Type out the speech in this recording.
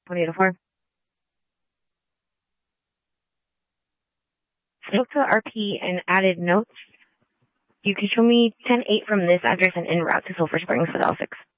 20 to 4. Spoke to the RP and added notes. You can show me 10-8 from this address and en route to Sulphur Springs with L6.